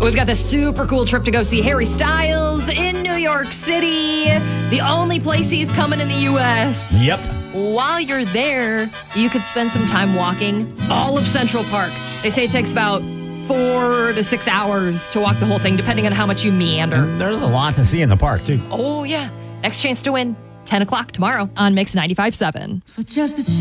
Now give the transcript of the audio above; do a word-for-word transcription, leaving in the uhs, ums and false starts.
We've got this super cool trip to go see Harry Styles in New York City, the only place he's coming in the U S. Yep. While you're there, you could spend some time walking all of Central Park. They say it takes about four to six hours to walk the whole thing, depending on how much you meander. And there's a lot to see in the park, too. Oh, yeah. Next chance to win, ten o'clock tomorrow on Mix ninety-five point seven. For just a